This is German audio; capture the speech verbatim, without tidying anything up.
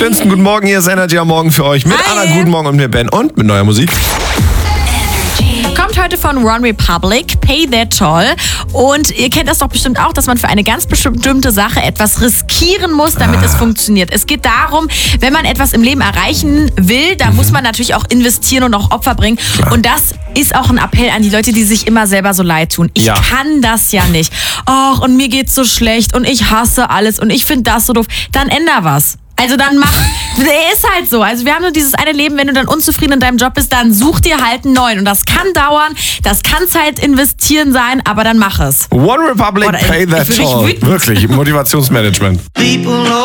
schönsten guten Morgen, hier ist Energy am Morgen für euch. Mit Hi. Anna, guten Morgen und mit Ben und mit neuer Musik. Kommt heute von One Republic, Pay That Toll. Und ihr kennt das doch bestimmt auch, dass man für eine ganz bestimmte Sache etwas riskieren muss, damit Ah. es funktioniert. Es geht darum, wenn man etwas im Leben erreichen will, da mhm. muss man natürlich auch investieren und auch Opfer bringen. Klar. Und das ist auch ein Appell an die Leute, die sich immer selber so leid tun. Ich Ja. kann das ja nicht. Och, und mir geht's so schlecht und ich hasse alles und ich finde das so doof. Dann änder was. Also dann mach, der ist halt so. Also wir haben nur dieses eine Leben, wenn du dann unzufrieden in deinem Job bist, dann such dir halt einen neuen. Und das kann dauern, das kann Zeit investieren sein, aber dann mach es. One Republic, Oder Pay ich- That ich will nicht Toll. wütend. Wirklich, Motivationsmanagement.